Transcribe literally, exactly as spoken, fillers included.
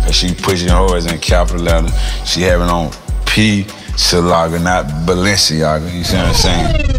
And she pushing hers in capital letter. She having on P. Silaga, not Balenciaga. You see what I'm saying?